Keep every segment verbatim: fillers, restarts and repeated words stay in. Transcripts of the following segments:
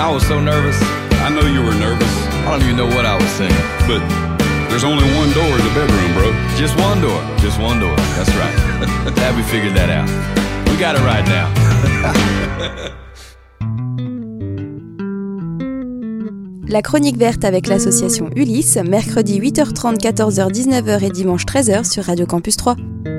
I was so nervous. I know you were nervous, I don't even know what I was saying. but there's only one door in the bedroom, bro. Just one door. Just one door. That's right. Glad we figured that out. We got it right now. La chronique verte avec l'association Ulysse, mercredi huit heures trente, quatorze heures, dix-neuf heures et dimanche treize heures sur Radio Campus trois.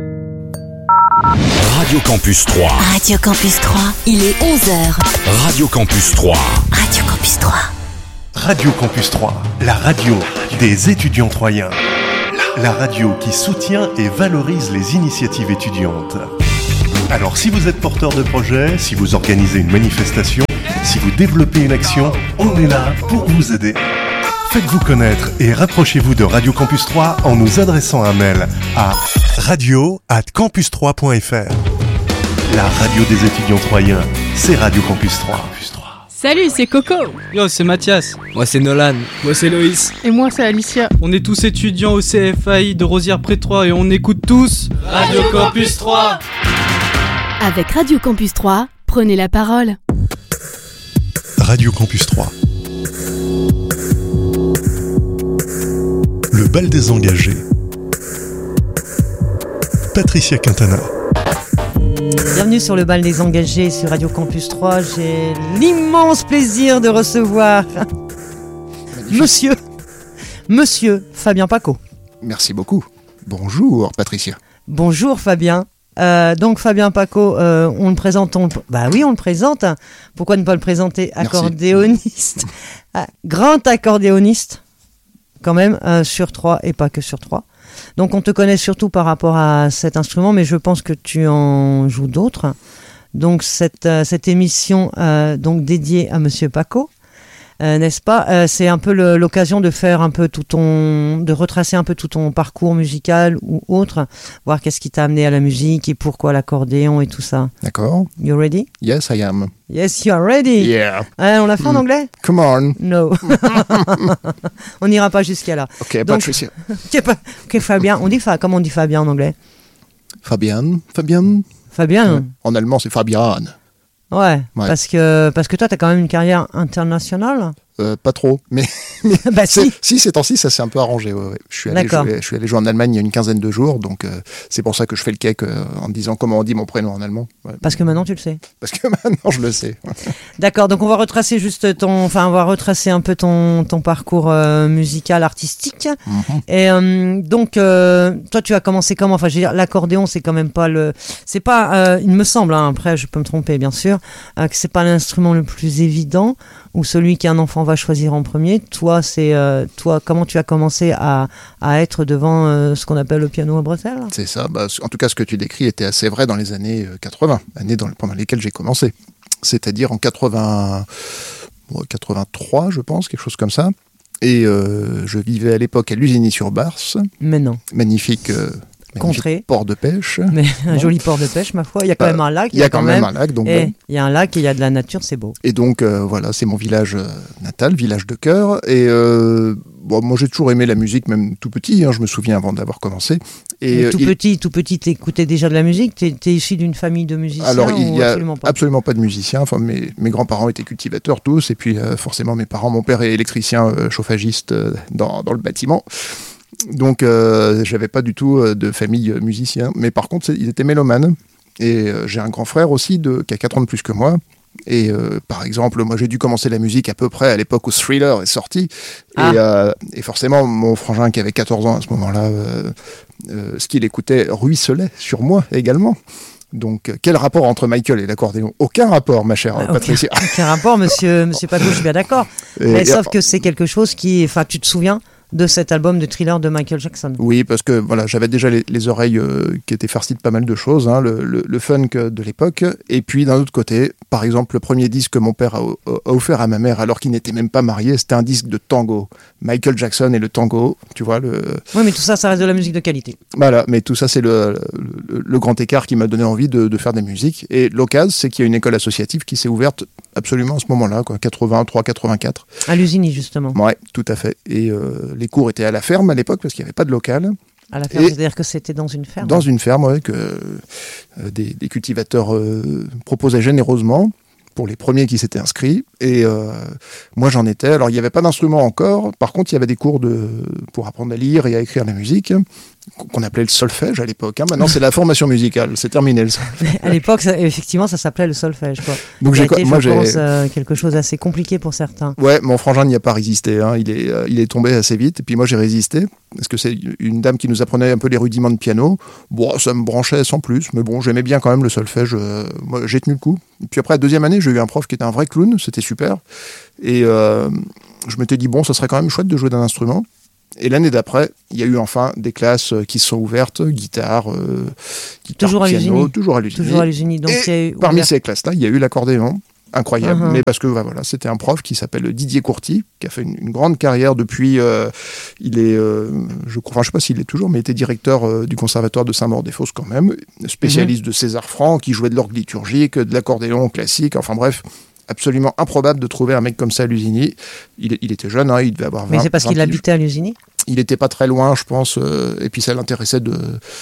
Radio Campus trois. Radio Campus trois, il est onze heures. Radio Campus trois. Radio Campus trois. Radio Campus trois, la radio des étudiants troyens. La radio qui soutient et valorise les initiatives étudiantes. Alors si vous êtes porteur de projet, si vous organisez une manifestation, si vous développez une action, on est là pour vous aider. Faites-vous connaître et rapprochez-vous de Radio Campus trois en nous adressant un mail à radio arobase campus trois point f r. La radio des étudiants troyens, c'est Radio Campus trois. Salut, c'est Coco. Yo, c'est Mathias. Moi, c'est Nolan. Moi, c'est Loïs. Et moi, c'est Alicia. On est tous étudiants au C F A I de Rosières-près-Troyes et on écoute tous Radio Campus trois. Avec Radio Campus trois, prenez la parole. Radio Campus trois. Le bal des engagés. Patricia Quintana. Bienvenue sur le bal des engagés sur Radio Campus trois. J'ai l'immense plaisir de recevoir Monsieur, Monsieur Fabien Paco. Merci beaucoup. Bonjour Patricia. Bonjour Fabien. Euh, donc Fabien Paco, euh, on le présente, on... bah oui on le présente. Pourquoi ne pas le présenter? Accordéoniste, ah, grand accordéoniste quand même euh, sur Troyes et pas que sur Troyes. Donc on te connaît surtout par rapport à cet instrument, mais je pense que tu en joues d'autres. Donc cette, euh, cette émission euh, donc dédiée à Monsieur Paco, euh, n'est-ce pas, euh, c'est un peu le, l'occasion de faire un peu tout ton, de retracer un peu tout ton parcours musical ou autre, voir qu'est-ce qui t'a amené à la musique et pourquoi l'accordéon et tout ça. D'accord. You ready? Yes, I am. Yes, you are ready. Yeah. Euh, on l'a fait en anglais? Come on. No. On n'ira pas jusqu'à là. Ok, Donc, Patricia. Ok, Fabien. On dit fa... Comment on dit Fabien en anglais? Fabian. Fabian. Fabien. Ouais. En allemand, c'est Fabian. Ouais, Ouais. Parce que parce que toi, t'as quand même une carrière internationale. Euh, pas trop, mais, mais Bah c'est- si. si ces temps-ci, ça s'est un peu arrangé. Ouais, ouais. Je suis allé D'accord. jouer, je suis allé jouer en Allemagne il y a une quinzaine de jours, donc euh, c'est pour ça que je fais le cake euh, en disant comment on dit mon prénom en allemand. Ouais. Parce que maintenant, tu le sais. Parce que maintenant, je le sais. D'accord. Donc on va retracer juste ton, enfin on va retracer un peu ton ton parcours euh, musical, artistique. Mhm. Et euh, donc euh, toi, tu as commencé comment? Enfin, je veux dire, l'accordéon, c'est quand même pas le, c'est pas, euh, il me semble. Hein, après, je peux me tromper, bien sûr, euh, que c'est pas l'instrument le plus évident ou celui qu'un enfant va choisir en premier. Toi, c'est euh, toi, comment tu as commencé à, à être devant euh, ce qu'on appelle le piano à Bruxelles? C'est ça. Bah, en tout cas, ce que tu décris était assez vrai dans les années euh, quatre-vingts, années dans, pendant lesquelles j'ai commencé. C'est-à-dire en quatre-vingts, bon, quatre-vingt-trois, je pense, quelque chose comme ça. Et euh, je vivais à l'époque à Lusigny-sur-Barse. Mais non. Magnifique, euh, magnifique Contrée. port de pêche. Mais un Non. joli port de pêche, ma foi. Il y a quand Bah, même un lac. Il y a quand même un lac, donc Et bon. il y a un lac et il y a de la nature, c'est beau. Et donc, euh, voilà, c'est mon village euh, natal, village de cœur. Et euh, bon, moi, j'ai toujours aimé la musique, même tout petit, hein, je me souviens avant d'avoir commencé. Et, Mais euh, tout il- petit, tout petit, t'écoutais déjà de la musique? T'es, t'es issu d'une famille de musiciens? Alors, il ou n'y a absolument pas? absolument pas de musiciens. Enfin, mes, mes grands-parents étaient cultivateurs tous. Et puis, euh, forcément, mes parents, mon père est électricien euh, chauffagiste euh, dans, dans le bâtiment. Donc, euh, j'avais pas du tout euh, de famille euh, musicien. Mais par contre, c'est- ils étaient mélomanes. Et euh, j'ai un grand frère aussi de, qui a quatre ans de plus que moi. Et euh, par exemple, moi j'ai dû commencer la musique à peu près à l'époque où Thriller est sorti. Ah. Et, euh, et forcément, mon frangin qui avait quatorze ans à ce moment-là, euh, euh, ce qu'il écoutait ruisselait sur moi également. Donc, euh, quel rapport entre Michael et l'accordéon? Aucun rapport, ma chère Ah, aucun- Patricia. Aucun rapport, monsieur, monsieur Paco, je suis bien d'accord. Et- Mais et- sauf que c'est quelque chose qui... Enfin, tu te souviens de cet album de Thriller de Michael Jackson? Oui, parce que voilà, j'avais déjà les, les oreilles euh, qui étaient farcies de pas mal de choses, hein, le, le, le funk de l'époque. Et puis d'un autre côté, par exemple, le premier disque que mon père a, a offert à ma mère, alors qu'il n'était même pas marié, c'était un disque de tango. Michael Jackson et le tango, tu vois. Le... Oui, mais tout ça, ça reste de la musique de qualité. Voilà, mais tout ça, c'est le, le, le grand écart qui m'a donné envie de, de faire des musiques. Et l'occasion, c'est qu'il y a une école associative qui s'est ouverte absolument à ce moment-là, quoi, quatre-vingt-trois quatre-vingt-quatre. À Lusigny, justement. Ouais, tout à fait. Et euh, les cours étaient à la ferme à l'époque, parce qu'il n'y avait pas de local. À la ferme, Et c'est-à-dire que c'était dans une ferme? Dans une ferme, ouais, que euh, des, des cultivateurs euh, proposaient généreusement pour les premiers qui s'étaient inscrits. Et euh, moi, j'en étais. Alors, il n'y avait pas d'instrument encore. Par contre, il y avait des cours de pour apprendre à lire et à écrire la musique, qu'on appelait le solfège à l'époque. Hein. Maintenant, c'est la formation musicale. C'est terminé. Le à l'époque, ça, effectivement, ça s'appelait le solfège. Quoi. Donc, j'ai, été, moi, je j'ai pense, euh, quelque chose d'assez compliqué pour certains. Ouais, mon frangin n'y a pas résisté. Hein. Il est, euh, il est tombé assez vite. Et puis moi, j'ai résisté parce que c'est une dame qui nous apprenait un peu les rudiments de piano. Bon, ça me branchait sans plus, mais bon, j'aimais bien quand même le solfège. Euh, moi, j'ai tenu le coup. Et puis après, la deuxième année, j'ai eu un prof qui était un vrai clown. C'était super. Et euh, je m'étais dit bon, ça serait quand même chouette de jouer d'un instrument. Et l'année d'après, il y a eu enfin des classes qui se sont ouvertes, guitare, euh, guitare toujours piano, à toujours à l'Usigny. Toujours à l'Usigny. Donc, et il y a eu parmi ouvert... ces classes-là, il y a eu l'accordéon. Incroyable, uh-huh. mais parce que bah, voilà, c'était un prof qui s'appelle Didier Courty, qui a fait une, une grande carrière depuis. Euh, il est, euh, je crois, enfin, je sais pas s'il est toujours, mais il était directeur euh, du conservatoire de Saint-Maur-des-Fosses quand même, spécialiste uh-huh. de César Franck, qui jouait de l'orgue liturgique, de l'accordéon classique, enfin bref. Absolument improbable de trouver un mec comme ça à Lusigny. Il, il était jeune, hein, il devait avoir vingt. Mais c'est parce qu'il habitait à Lusigny ? Il n'était pas très loin, je pense, euh, et puis ça l'intéressait de,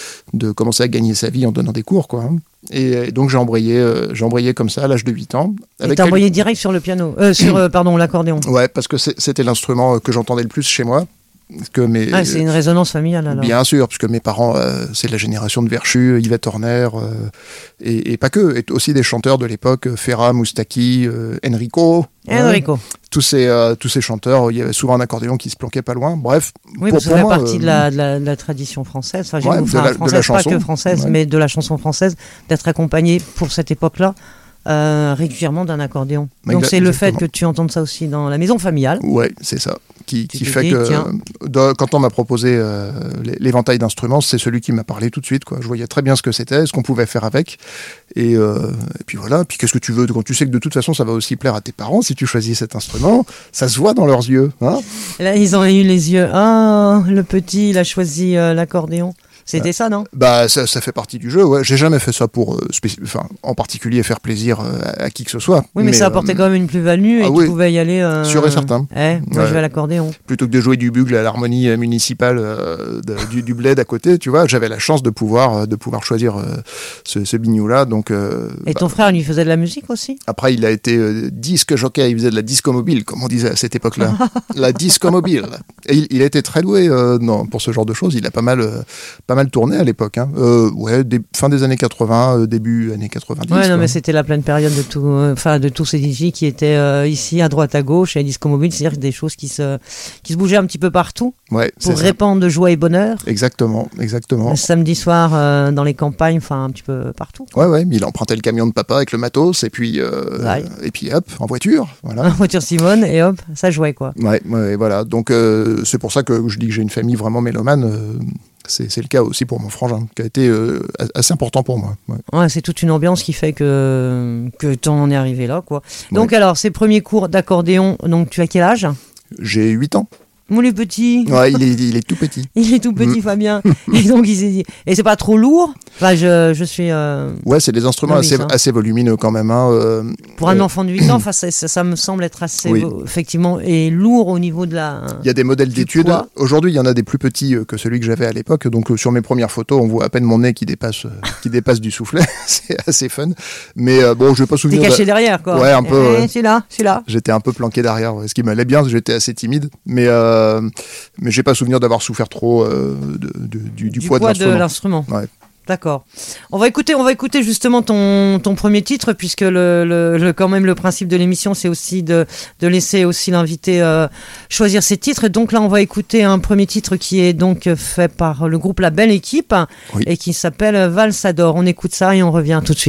de commencer à gagner sa vie en donnant des cours, quoi. Hein. Et, et donc j'ai embrayé, euh, j'ai embrayé comme ça à l'âge de huit ans. Et t'as embrayé direct sur le piano, euh, sur euh, pardon l'accordéon. Ouais, parce que c'est, c'était l'instrument que j'entendais le plus chez moi. Que mes, ah, c'est une résonance familiale alors. Bien sûr, puisque mes parents, euh, c'est la génération de Verchu, Yvette Horner, euh, et, et pas que, et aussi des chanteurs de l'époque, Ferra, Moustaki, euh, Enrico. Enrico. Hein, tous ces euh, tous ces chanteurs, il y avait souvent un accordéon qui se planquait pas loin. Bref. Oui, pour, parce que ça fait moi, partie euh, de, la, de, la, de la tradition française. Enfin, j'ai ouais, enfin, de la, française, de la chanson, pas que française, ouais. mais de la chanson française, d'être accompagné pour cette époque-là. Euh, régulièrement d'un accordéon. Donc Exactement. C'est le fait que tu entendes ça aussi dans la maison familiale. Ouais, c'est ça. Qui, qui fait dis, que de, quand on m'a proposé euh, l'éventail d'instruments, c'est celui qui m'a parlé tout de suite. Quoi. Je voyais très bien ce que c'était, ce qu'on pouvait faire avec. Et, euh, et puis voilà. Puis qu'est-ce que tu veux quand tu sais que de toute façon ça va aussi plaire à tes parents si tu choisis cet instrument, ça se voit dans leurs yeux. Hein là ils ont eu les yeux. Ah, le petit, il a choisi euh, l'accordéon. C'était euh, ça, non ? Bah, ça, ça fait partie du jeu, ouais. J'ai jamais fait ça pour, euh, spécif... enfin, en particulier faire plaisir euh, à, à qui que ce soit. Oui, mais, mais ça apportait euh, quand même une plus-value et ah, tu oui. pouvais y aller... Euh... Sûr et certain. Eh, moi, ouais. je vais à l'accordéon. Plutôt que de jouer du bugle à l'harmonie municipale euh, de, du, du bled à côté, tu vois, j'avais la chance de pouvoir, de pouvoir choisir euh, ce, ce bignou-là, donc... Euh, et ton bah, frère, lui, faisait de la musique aussi ? Après, il a été euh, disque jockey, il faisait de la disco mobile, comme on disait à cette époque-là. La disco mobile. Et il, il a été très doué euh, non, pour ce genre de choses, il a pas mal, euh, pas mal tourné à l'époque. Hein. Euh, ouais, des, fin des années quatre-vingts, euh, début années quatre-vingt-dix. Ouais, non, quoi. mais c'était la pleine période de tout, enfin, euh, de tous ces D J qui étaient euh, ici à droite à gauche et Disco Mobile, c'est-à-dire des choses qui se, qui se bougeaient un petit peu partout. Ouais, pour répandre de joie et bonheur. Exactement, exactement. Le samedi soir euh, dans les campagnes, enfin un petit peu partout. Ouais, ouais, il empruntait le camion de papa avec le matos et puis, euh, ouais. et puis hop, en voiture, voilà. En voiture Simone et hop, ça jouait quoi. Ouais, ouais, voilà. Donc euh, c'est pour ça que je dis que j'ai une famille vraiment mélomane. Euh, C'est, c'est le cas aussi pour mon frangin, qui a été euh, assez important pour moi. Ouais. Ouais, c'est toute une ambiance qui fait que, que tu en es arrivé là, quoi. Donc ouais. alors, ces premiers cours d'accordéon, donc tu as quel âge ? J'ai huit ans. Mon est petit. Ouais, il est, il est tout petit. Il est tout petit, mmh. Fabien. Et donc, il s'est dit... Et c'est pas trop lourd ? Enfin, je, je suis... Euh... Ouais, c'est des instruments assez, hein. assez volumineux quand même. Hein. Euh, Pour un euh... enfant de huit ans, ça, ça, ça me semble être assez, oui. effectivement, et lourd au niveau de la... Il y a des modèles d'études. Poids. Aujourd'hui, il y en a des plus petits que celui que j'avais à l'époque. Donc, euh, sur mes premières photos, on voit à peine mon nez qui dépasse, euh, qui dépasse du soufflet. C'est assez fun. Mais euh, bon, je vais pas souvenir... T'es caché de... derrière, quoi. Ouais, un peu. Eh, ouais. C'est là, c'est là. J'étais un peu planqué derrière, ouais. Ce qui m'allait bien, parce que j'étais assez timide. Mais... Euh... Mais j'ai pas souvenir d'avoir souffert trop euh, de, de, du, du, du poids, poids de l'instrument. De l'instrument. Ouais. D'accord. On va écouter, on va écouter justement ton, ton premier titre, puisque le, le, le, quand même le principe de l'émission, c'est aussi de, de laisser aussi l'invité euh, choisir ses titres. Et donc là, on va écouter un premier titre qui est donc fait par le groupe La Belle Équipe oui. et qui s'appelle Valsador. On écoute ça et on revient tout de suite.